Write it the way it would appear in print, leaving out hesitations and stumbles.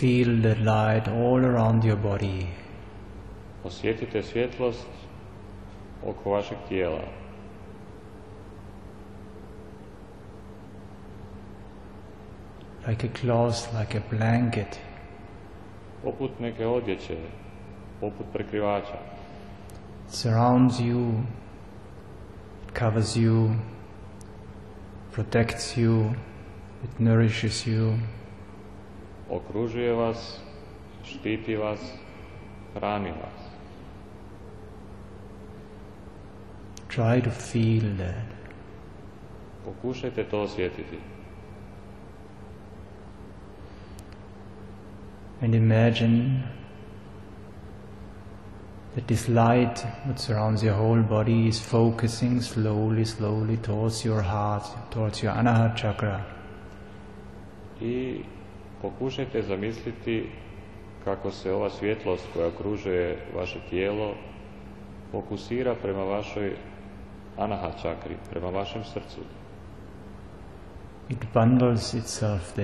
feel the light all around your body. Osjetite svjetlost oko vašeg tijela. Like a cloth, like a blanket. Poput neke odjeće, poput prekrivača. It surrounds you, it covers you, protects you, it nourishes you. Okružuje vas, štiti vas, hrani vas. Try to feel that. Pokušajte to osjetiti. And imagine that this light that surrounds your whole body is focusing slowly, slowly towards your heart, towards your Anahata chakra. I pokušajte zamisliti kako se ova svjetlost koja okružuje vaše tijelo fokusira prema vašoj Anahata čakri, prema vašem srcu. It bundles itself there.